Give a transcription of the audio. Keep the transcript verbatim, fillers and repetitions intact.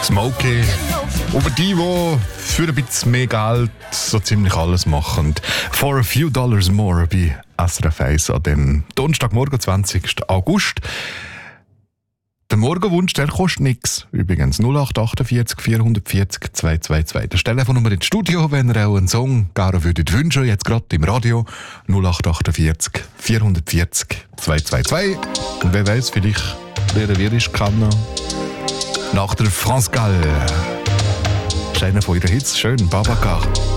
Smokey. Über die, die für ein bisschen mehr Geld so ziemlich alles machen. For a few dollars more bei S R F eins an dem Donnerstagmorgen, zwanzigsten August. Der Morgenwunsch, der kostet nichts. Übrigens null acht achtundvierzig vierhundertvierzig zweihundertzweiundzwanzig. Das ist die Telefonnummer ins Studio, wenn ihr auch einen Song gerne würdet wünschen, jetzt gerade im Radio. null acht achtundvierzig vierhundertvierzig zweihundertzweiundzwanzig. Und wer weiß, vielleicht lernen wir es kennen. Nach der France Gall. Das ist einer von ihren Hits. Schön, Babacar.